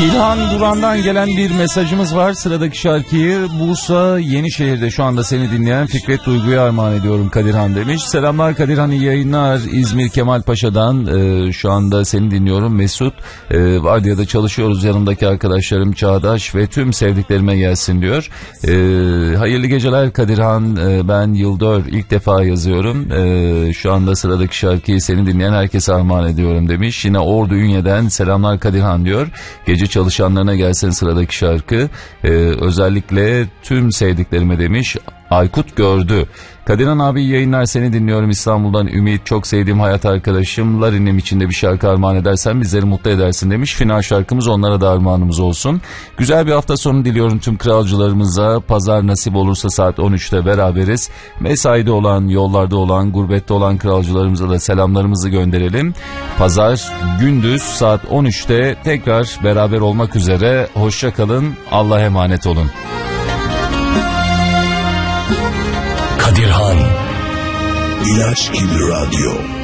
İlhan Duran'dan gelen bir mesajımız var. Sıradaki şarkıyı Bursa Yenişehir'de şu anda seni dinleyen Fikret Duygu'ya armağan ediyorum Kadirhan demiş. Selamlar Kadirhan, iyi yayınlar. İzmir Kemalpaşa'dan şu anda seni dinliyorum Mesut. Vardiyada çalışıyoruz, yanımdaki arkadaşlarım Çağdaş ve tüm sevdiklerime gelsin diyor. Hayırlı geceler Kadirhan, ben Yıldör, ilk defa yazıyorum. Şu anda sıradaki şarkıyı seni dinleyen herkese armağan ediyorum demiş. Yine Ordu Ünye'den selamlar Kadirhan diyor. Gece çalışanlarına gelsin sıradaki şarkı. Özellikle tüm sevdiklerime demiş. Aykut Gördü. Kadirhan abi yayınlar, seni dinliyorum İstanbul'dan Ümit. Çok sevdiğim hayat arkadaşım Larin'im içinde bir şarkı armağan edersen bizleri mutlu edersin demiş. Final şarkımız onlara da armağanımız olsun. Güzel bir hafta sonu diliyorum tüm kralcılarımıza. Pazar nasip olursa saat 13'te beraberiz. Mesaide olan, yollarda olan, gurbette olan kralcılarımıza da selamlarımızı gönderelim. Pazar gündüz saat 13'te tekrar beraber olmak üzere. Hoşça kalın, Allah'a emanet olun. Kadirhan İlaç gibi radyo.